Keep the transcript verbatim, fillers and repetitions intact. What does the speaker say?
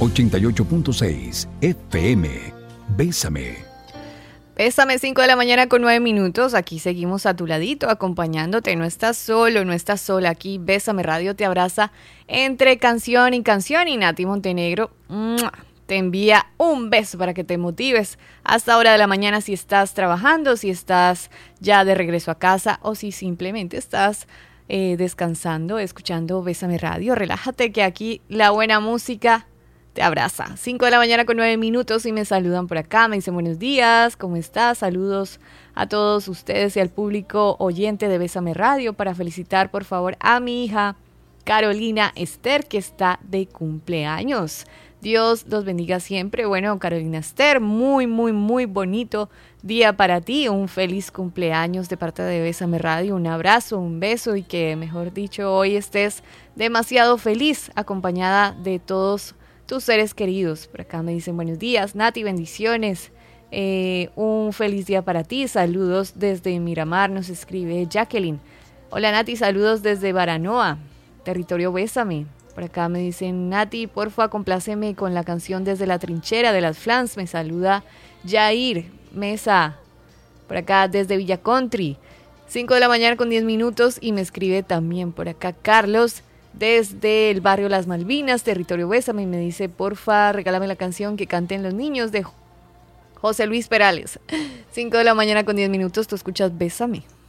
ochenta y ocho punto seis F M. Bésame. Bésame, cinco de la mañana con nueve minutos. Aquí seguimos a tu ladito, acompañándote. No estás solo, no estás sola. Aquí Bésame Radio te abraza entre canción y canción. Y Nati Montenegro ¡mua!, te envía un beso para que te motives hasta hora de la mañana si estás trabajando, si estás ya de regreso a casa o si simplemente estás eh, descansando, escuchando Bésame Radio. Relájate que aquí la buena música te abraza. cinco de la mañana con nueve minutos y me saludan por acá. Me dicen buenos días, ¿cómo estás? Saludos a todos ustedes y al público oyente de Bésame Radio para felicitar por favor a mi hija Carolina Esther, que está de cumpleaños. Dios los bendiga siempre. Bueno, Carolina Esther, muy, muy, muy bonito día para ti. Un feliz cumpleaños de parte de Bésame Radio. Un abrazo, un beso y que, mejor dicho, hoy estés demasiado feliz, acompañada de todos tus seres queridos. Por acá me dicen buenos días, Nati, bendiciones. Eh, un feliz día para ti. Saludos desde Miramar, nos escribe Jacqueline. Hola Nati, saludos desde Baranoa, territorio Bésame. Por acá me dicen, Nati, porfa, compláceme con la canción Desde la Trinchera de las Flans. Me saluda Jair Mesa, por acá desde Villa Country. cinco de la mañana con diez minutos y me escribe también por acá Carlos desde el barrio Las Malvinas, territorio Bésame. Y me dice, porfa, regálame la canción que canten los niños de José Luis Perales. cinco de la mañana con diez minutos, tú escuchas Bésame.